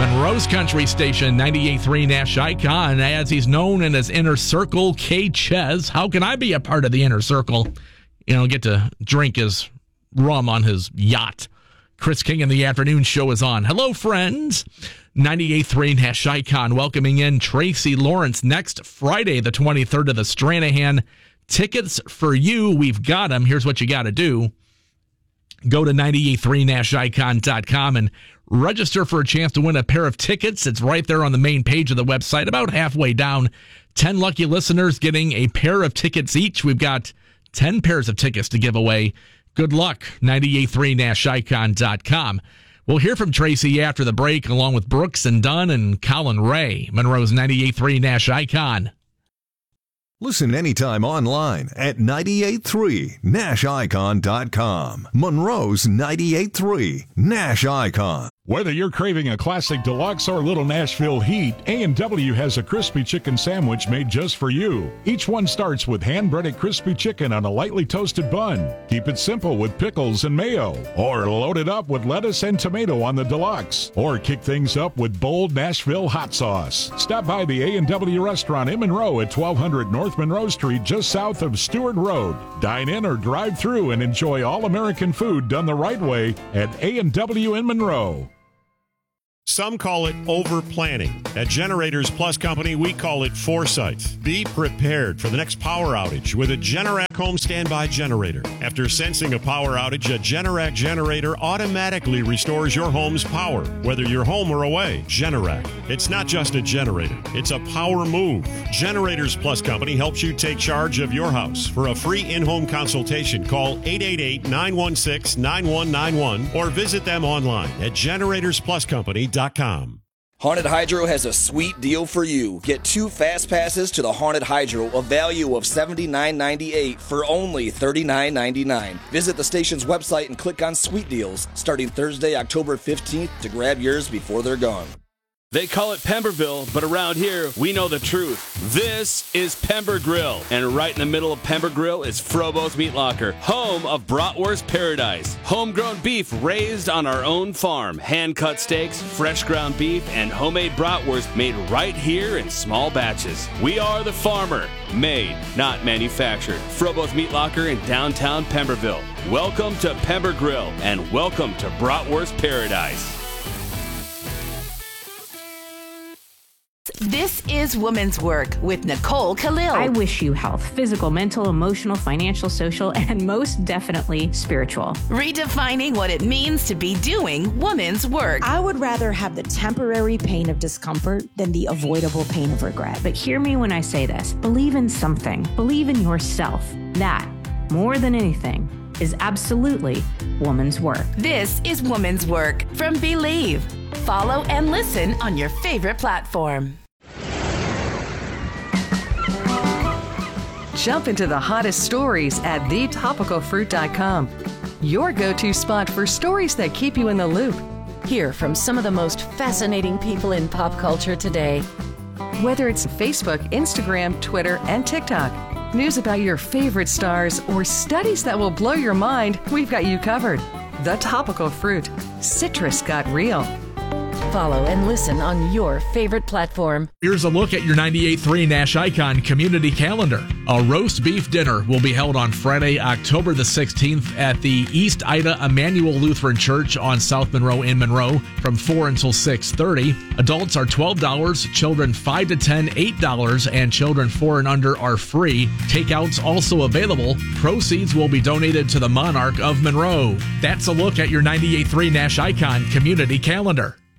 Monroe's country station, 98.3 Nash Icon, as he's known in his inner circle, K. Ches. How can I be a part of the inner circle? Get to drink his rum on his yacht. Chris King in the afternoon show is on. Hello, friends. 98.3 Nash Icon welcoming in Tracy Lawrence next Friday, the 23rd of the Stranahan. Tickets for you. We've got them. Here's what you got to do. Go to 983nashicon.com and register for a chance to win a pair of tickets. It's right there on the main page of the website, about halfway down. 10 lucky listeners getting a pair of tickets each. We've got 10 pairs of tickets to give away. Good luck, 983nashicon.com. We'll hear from Tracy after the break, along with Brooks and Dunn and Colin Ray. Monroe's 98.3 Nash Icon. Listen anytime online at 98.3nashicon.com. Monroe's 98.3 Nash Icon. Whether you're craving a classic deluxe or little Nashville heat, A&W has a crispy chicken sandwich made just for you. Each one starts with hand-breaded crispy chicken on a lightly toasted bun. Keep it simple with pickles and mayo, or load it up with lettuce and tomato on the deluxe, or kick things up with bold Nashville hot sauce. Stop by the A&W restaurant in Monroe at 1200 North Monroe Street, just south of Stewart Road. Dine in or drive through and enjoy all-American food done the right way at A&W in Monroe. Some call it over-planning. At Generators Plus Company, we call it foresight. Be prepared for the next power outage with a Generac home standby generator. After sensing a power outage, a Generac generator automatically restores your home's power, whether you're home or away. Generac. It's not just a generator. It's a power move. Generators Plus Company helps you take charge of your house. For a free in-home consultation, call 888-916-9191 or visit them online at generatorspluscompany.com. Haunted Hydro has a sweet deal for you. Get 2 fast passes to the Haunted Hydro, a value of $79.98 for only $39.99. Visit the station's website and click on Sweet Deals starting Thursday, October 15th to grab yours before they're gone. They call it Pemberville, but around here, we know the truth. This is Pember Grill, and right in the middle of Pember Grill is Frobo's Meat Locker, home of Bratwurst Paradise. Homegrown beef raised on our own farm, hand-cut steaks, fresh ground beef, and homemade bratwurst made right here in small batches. We are the farmer, made, not manufactured. Frobo's Meat Locker in downtown Pemberville. Welcome to Pember Grill, and welcome to Bratwurst Paradise. This is Woman's Work with Nicole Khalil. I wish you health, physical, mental, emotional, financial, social, and most definitely spiritual. Redefining what it means to be doing woman's work. I would rather have the temporary pain of discomfort than the avoidable pain of regret. But hear me when I say this. Believe in something. Believe in yourself. That, more than anything, is absolutely woman's work. This is Woman's Work from Believe. Follow and listen on your favorite platform. Jump into the hottest stories at thetopicalfruit.com. Your go-to spot for stories that keep you in the loop. Hear from some of the most fascinating people in pop culture today. Whether it's Facebook, Instagram, Twitter, and TikTok, news about your favorite stars, or studies that will blow your mind, we've got you covered. The Topical Fruit. Citrus got real. Follow and listen on your favorite platform. Here's a look at your 98.3 Nash Icon community calendar. A roast beef dinner will be held on Friday, October the 16th at the East Ida Emmanuel Lutheran Church on South Monroe in Monroe from 4 until 6:30. Adults are $12, children 5 to 10, $8, and children 4 and under are free. Takeouts also available. Proceeds will be donated to the Monarch of Monroe. That's a look at your 98.3 Nash Icon community calendar.